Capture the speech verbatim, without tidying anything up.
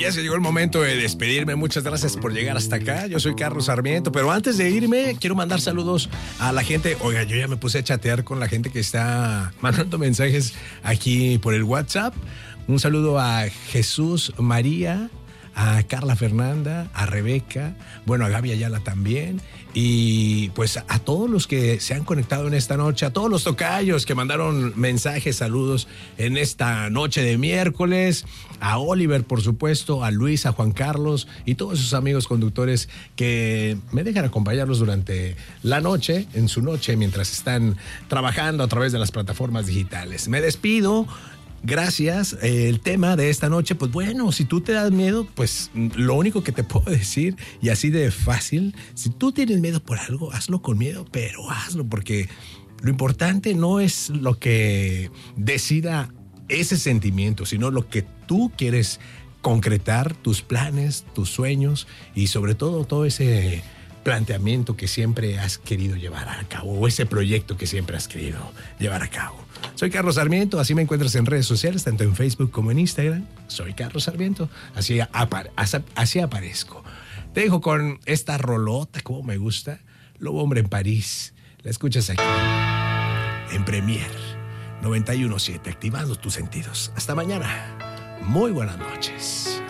ya se llegó el momento de despedirme. Muchas gracias por llegar hasta acá. Yo soy Carlos Sarmiento, pero antes de irme, quiero mandar saludos a la gente. Oiga, yo ya me puse a chatear con la gente que está mandando mensajes aquí por el WhatsApp. Un saludo a Jesús María, a Carla Fernanda, a Rebeca, bueno, a Gaby Ayala también, y pues a todos los que se han conectado en esta noche, a todos los tocayos que mandaron mensajes, saludos en esta noche de miércoles, a Oliver, por supuesto, a Luis, a Juan Carlos y todos sus amigos conductores que me dejan acompañarlos durante la noche, en su noche, mientras están trabajando a través de las plataformas digitales. Me despido. Gracias. El tema de esta noche, pues bueno, si tú te das miedo, pues lo único que te puedo decir, y así de fácil, si tú tienes miedo por algo, hazlo con miedo, pero hazlo, porque lo importante no es lo que decida ese sentimiento, sino lo que tú quieres concretar, tus planes, tus sueños y sobre todo todo ese planteamiento que siempre has querido llevar a cabo o ese proyecto que siempre has querido llevar a cabo. Soy Carlos Sarmiento, así me encuentras en redes sociales, tanto en Facebook como en Instagram. Soy Carlos Sarmiento, así, apare- así aparezco. Te dejo con esta rolota, como me gusta, Lobo Hombre en París. La escuchas aquí, en Premier noventa y uno punto siete, activando tus sentidos. Hasta mañana. Muy buenas noches.